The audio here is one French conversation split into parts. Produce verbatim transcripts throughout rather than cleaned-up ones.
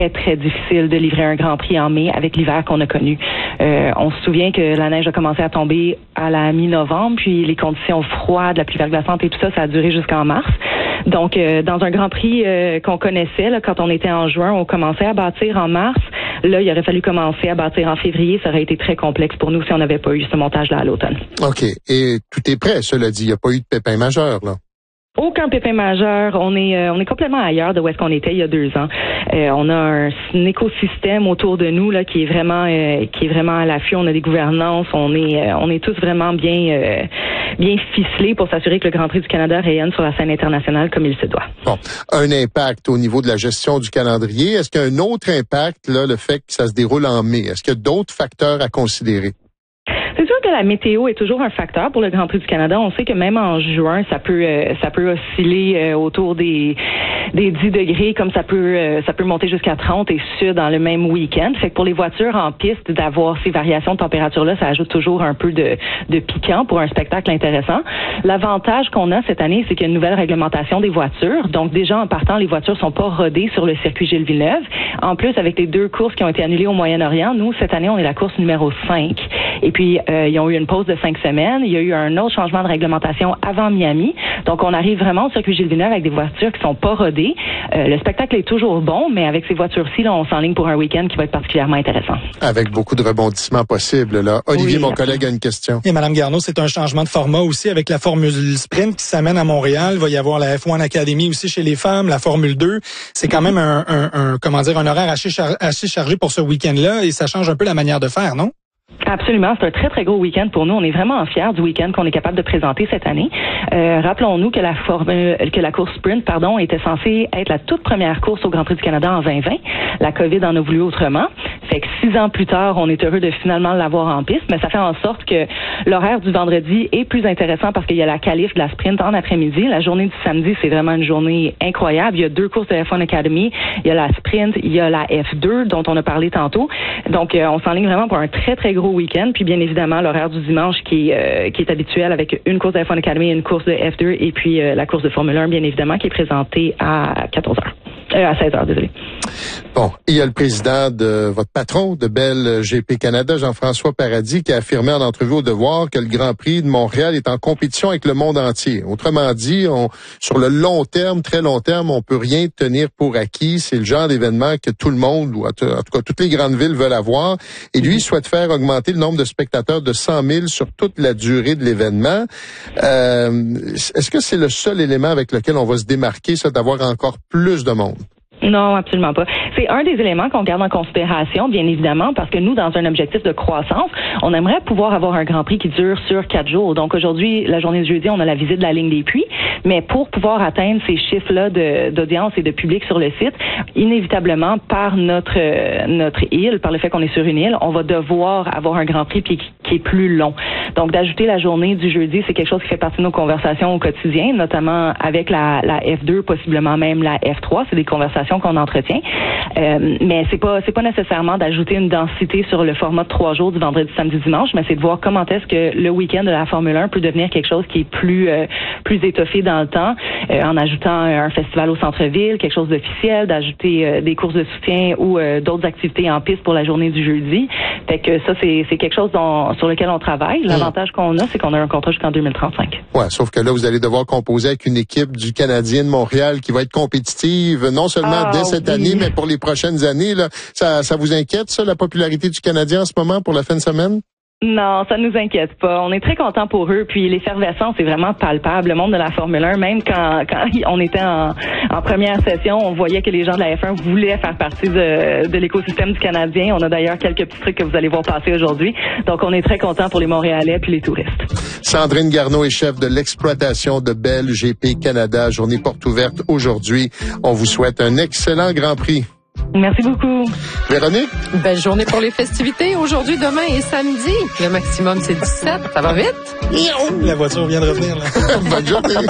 très difficile de livrer un Grand Prix en mai avec l'hiver qu'on a connu. Euh, on se souvient que la neige a commencé à tomber à la mi-novembre, puis les conditions froides, la pluie verglaçante et tout ça, ça a duré jusqu'en mars. Donc, euh, dans un Grand Prix euh, qu'on connaissait, là, quand on était en juin, on commençait à bâtir en mars. Là, il aurait fallu commencer à bâtir en février. Ça aurait été très complexe pour nous si on n'avait pas eu ce montage-là à l'automne. OK. Et tout est prêt, cela dit. Il n'y a pas eu de pépin majeur, là. Aucun pépin majeur. On est euh, on est complètement ailleurs de où est-ce qu'on était il y a deux ans. Euh, on a un, un écosystème autour de nous là qui est vraiment euh, qui est vraiment à l'affût. On a des gouvernances. On est euh, on est tous vraiment bien euh, bien ficelés pour s'assurer que le Grand Prix du Canada rayonne sur la scène internationale comme il se doit. Bon, un impact au niveau de la gestion du calendrier. Est-ce qu'il y a un autre impact là, le fait que ça se déroule en mai? Est-ce qu'il y a d'autres facteurs à considérer? C'est sûr que la météo est toujours un facteur pour le Grand Prix du Canada. On sait que même en juin, ça peut euh, ça peut osciller euh, autour des des dix degrés, comme ça peut euh, ça peut monter jusqu'à trente et sud dans le même week-end. Fait que pour les voitures en piste, d'avoir ces variations de température-là, ça ajoute toujours un peu de, de piquant pour un spectacle intéressant. L'avantage qu'on a cette année, c'est qu'il y a une nouvelle réglementation des voitures. Donc déjà, en partant, les voitures sont pas rodées sur le circuit Gilles Villeneuve. En plus, avec les deux courses qui ont été annulées au Moyen-Orient, nous, cette année, on est la course numéro cinq. Et puis, euh, ils ont eu une pause de cinq semaines. Il y a eu un autre changement de réglementation avant Miami. Donc, on arrive vraiment au circuit Gilles Villeneuve avec des voitures qui sont pas rodées. Euh, le spectacle est toujours bon, mais avec ces voitures-ci, là, on s'enligne pour un week-end qui va être particulièrement intéressant. Avec beaucoup de rebondissements possibles, là. Olivier, oui, mon collègue, a une question. Et Mme Garneau, c'est un changement de format aussi avec la Formule Sprint qui s'amène à Montréal. Il va y avoir la F un Academy aussi chez les femmes, la Formule deux. C'est quand même un, un, un comment dire, un horaire assez, char- assez chargé pour ce week-end-là et ça change un peu la manière de faire, non? Absolument, c'est un très très gros week-end pour nous. On est vraiment fiers du week-end qu'on est capable de présenter cette année. Euh, rappelons-nous que la formule, que la course sprint, pardon, était censée être la toute première course au Grand Prix du Canada en vingt vingt. La COVID en a voulu autrement. Fait que six ans plus tard, on est heureux de finalement l'avoir en piste, mais ça fait en sorte que l'horaire du vendredi est plus intéressant parce qu'il y a la qualif de la sprint en après-midi. La journée du samedi, c'est vraiment une journée incroyable. Il y a deux courses de F un Academy. Il y a la sprint, il y a la F deux dont on a parlé tantôt. Donc, euh, on s'enligne vraiment pour un très très gros week-end. Puis bien évidemment, l'horaire du dimanche qui, euh, qui est habituel avec une course de F un Academy, une course de F deux et puis euh, la course de Formule un, bien évidemment, qui est présentée à quatorze heures. Euh, à seize heures, désolé. Bon, il y a le président de votre patron de Bell G P Canada, Jean-François Paradis, qui a affirmé en entrevue au Devoir que le Grand Prix de Montréal est en compétition avec le monde entier. Autrement dit, on, sur le long terme, très long terme, on peut rien tenir pour acquis. C'est le genre d'événement que tout le monde, ou en tout cas toutes les grandes villes veulent avoir. Et lui, il souhaite faire augmenter le nombre de spectateurs de cent mille sur toute la durée de l'événement. Euh, est-ce que c'est le seul élément avec lequel on va se démarquer, ça, d'avoir encore plus de monde? Non, absolument pas. C'est un des éléments qu'on garde en considération, bien évidemment, parce que nous, dans un objectif de croissance, on aimerait pouvoir avoir un Grand Prix qui dure sur quatre jours. Donc aujourd'hui, la journée de jeudi, on a la visite de la ligne des puits, mais pour pouvoir atteindre ces chiffres-là de, d'audience et de public sur le site, inévitablement, par notre euh, notre île, par le fait qu'on est sur une île, on va devoir avoir un Grand Prix qui, qui est plus long. Donc d'ajouter la journée du jeudi, c'est quelque chose qui fait partie de nos conversations au quotidien, notamment avec la, la F deux, possiblement même la F trois. C'est des conversations qu'on entretient, euh, mais c'est pas c'est pas nécessairement d'ajouter une densité sur le format de trois jours du vendredi, samedi, dimanche, mais c'est de voir comment est-ce que le week-end de la Formule un peut devenir quelque chose qui est plus euh, plus étoffé dans le temps, euh, en ajoutant un festival au centre-ville, quelque chose d'officiel, d'ajouter euh, des courses de soutien ou euh, d'autres activités en piste pour la journée du jeudi. Fait que ça c'est c'est quelque chose dont, sur lequel on travaille. L'avantage qu'on a, c'est qu'on a un contrat jusqu'en deux mille trente-cinq. Ouais, sauf que là vous allez devoir composer avec une équipe du Canadien de Montréal qui va être compétitive, non seulement ah, dès cette oui. année, mais pour les prochaines années, là, ça, ça vous inquiète, ça, la popularité du Canadien en ce moment pour la fin de semaine? Non, ça nous inquiète pas. On est très contents pour eux. Puis l'effervescence est vraiment palpable. Le monde de la Formule un, même quand quand on était en, en première session, on voyait que les gens de la F un voulaient faire partie de, de l'écosystème du Canadien. On a d'ailleurs quelques petits trucs que vous allez voir passer aujourd'hui. Donc on est très contents pour les Montréalais puis les touristes. Sandrine Garneau est chef de l'exploitation de Bell G P Canada. Journée porte ouverte aujourd'hui. On vous souhaite un excellent Grand Prix. Merci beaucoup. Véronique? Belle journée pour les festivités. Aujourd'hui, demain et samedi. Le maximum, c'est dix-sept. Ça va vite? La voiture vient de revenir, là. Bonne journée.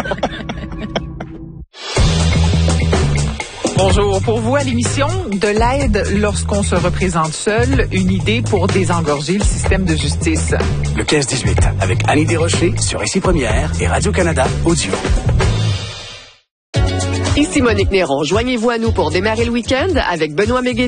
Bonjour. Pour vous à l'émission, de l'aide lorsqu'on se représente seul, une idée pour désengorger le système de justice. Le quinze dix-huit, avec Annie Desrochers sur Ici Première et Radio-Canada Audio. Ici Monique Néron. Joignez-vous à nous pour démarrer le week-end avec Benoît Mégué.